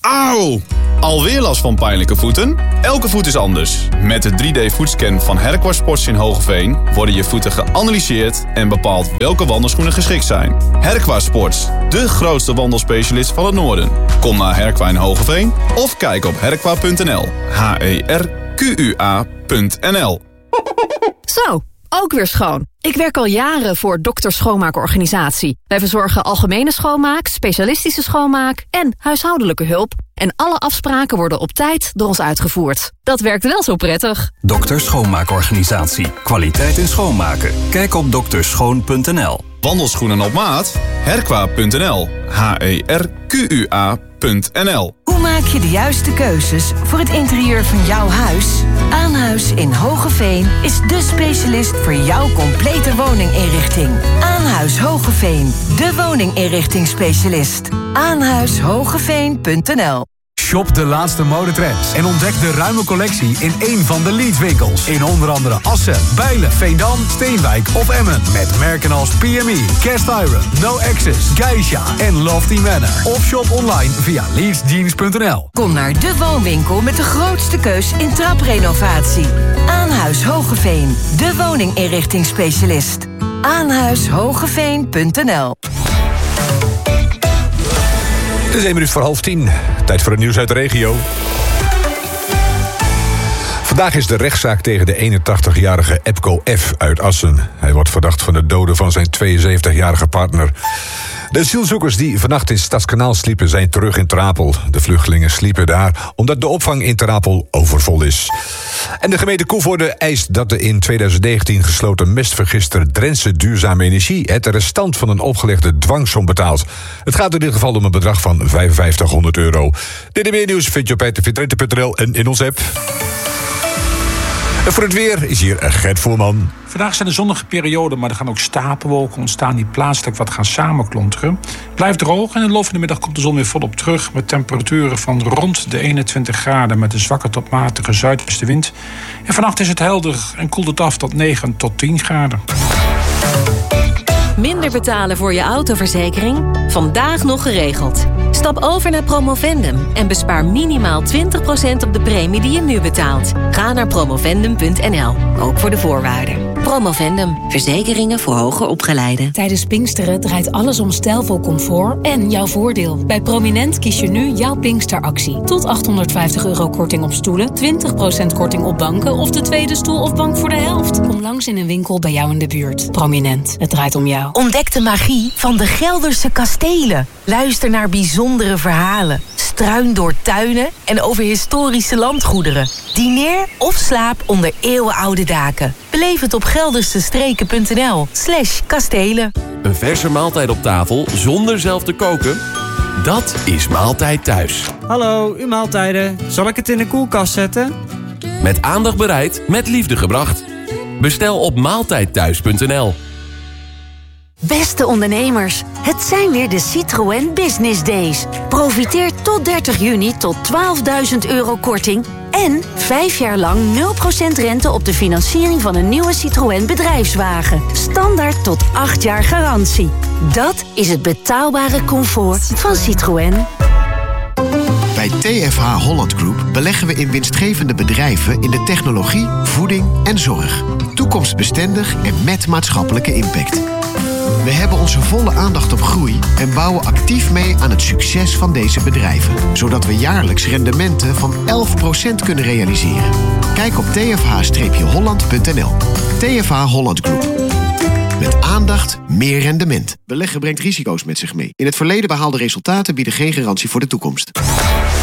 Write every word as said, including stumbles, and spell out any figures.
Auw! Alweer last van pijnlijke voeten? Elke voet is anders. Met de drie D voetscan van Herqua Sports in Hoogeveen worden je voeten geanalyseerd en bepaald welke wandelschoenen geschikt zijn. Herqua Sports, de grootste wandelspecialist van het noorden. Kom naar Herqua in Hoogeveen of kijk op herqua punt n l. H E R Q U A punt n l. Zo, ook weer schoon. Ik werk al jaren voor Dokter Schoonmaakorganisatie. Wij verzorgen algemene schoonmaak, specialistische schoonmaak en huishoudelijke hulp. En alle afspraken worden op tijd door ons uitgevoerd. Dat werkt wel zo prettig. Dokter Schoonmaakorganisatie. Kwaliteit in schoonmaken. Kijk op dokterschoon punt n l. Wandelschoenen op maat? herqua punt n l. H E R Q U A punt n l. Hoe maak je de juiste keuzes voor het interieur van jouw huis? Aanhuis in Hoogeveen is de specialist voor jouw complete woninginrichting. Aanhuis Hoogeveen, de woninginrichtingsspecialist. aanhuis hogeveen punt n l. Shop de laatste modetrends en ontdek de ruime collectie in één van de Leeds-winkels. In onder andere Assen, Bijlen, Veendam, Steenwijk of Emmen. Met merken als P M E, Cast Iron, No Access, Geisha en Lofty Manor. Of shop online via leeds jeans punt n l. Kom naar de woonwinkel met de grootste keus in traprenovatie. Aanhuis Hoogeveen, de woninginrichtingsspecialist. aanhuis hogeveen punt n l. Het is één minuut voor half tien. Tijd voor het nieuws uit de regio. Vandaag is de rechtszaak tegen de eenentachtigjarige Epco F. uit Assen. Hij wordt verdacht van de doden van zijn tweeënzeventigjarige partner. De asielzoekers die vannacht in Stadskanaal sliepen zijn terug in Ter Apel. De vluchtelingen sliepen daar omdat de opvang in Ter Apel overvol is. En de gemeente Koevoorde eist dat de in tweeduizend negentien gesloten mestvergister Drentse Duurzame Energie het restant van een opgelegde dwangsom betaalt. Het gaat in dit geval om een bedrag van vijfenvijftighonderd euro. Dit en meer nieuws vind je op r t v drenthe punt n l en in onze app. En voor het weer is hier Gert Voerman. Vandaag zijn er zonnige perioden, maar er gaan ook stapelwolken ontstaan die plaatselijk wat gaan samenklonteren. Het blijft droog en in de loop van de middag komt de zon weer volop terug met temperaturen van rond de eenentwintig graden met een zwakke tot matige zuidwestenwind. En vannacht is het helder en koelt het af tot negen tot tien graden. Minder betalen voor je autoverzekering? Vandaag nog geregeld. Stap over naar Promovendum en bespaar minimaal twintig procent op de premie die je nu betaalt. Ga naar promovendum punt n l, ook voor de voorwaarden. Promovendum, verzekeringen voor hoger opgeleiden. Tijdens Pinksteren draait alles om stijlvol comfort en jouw voordeel. Bij Prominent kies je nu jouw Pinksteractie. Tot achthonderdvijftig euro korting op stoelen, twintig procent korting op banken of de tweede stoel of bank voor de helft. Kom langs in een winkel bij jou in de buurt. Prominent, het draait om jou. Ontdek de magie van de Gelderse kastelen. Luister naar bijzondere verhalen. Struin door tuinen en over historische landgoederen. Dineer of slaap onder eeuwenoude daken. Beleef het op geldersestreken punt n l slash kastelen. Een verse maaltijd op tafel zonder zelf te koken? Dat is Maaltijd Thuis. Hallo, uw maaltijden. Zal ik het in de koelkast zetten? Met aandacht bereid, met liefde gebracht. Bestel op maaltijdthuis punt n l. Beste ondernemers, het zijn weer de Citroën Business Days. Profiteer tot dertig juni tot twaalfduizend euro korting en vijf jaar lang nul procent rente op de financiering van een nieuwe Citroën bedrijfswagen. Standaard tot acht jaar garantie. Dat is het betaalbare comfort van Citroën. Bij T F H Holland Group beleggen we in winstgevende bedrijven in de technologie, voeding en zorg. Toekomstbestendig en met maatschappelijke impact. We hebben onze volle aandacht op groei en bouwen actief mee aan het succes van deze bedrijven. Zodat we jaarlijks rendementen van elf procent kunnen realiseren. Kijk op t f h holland punt n l. T F H Holland Group. Met aandacht, meer rendement. Beleggen brengt risico's met zich mee. In het verleden behaalde resultaten bieden geen garantie voor de toekomst.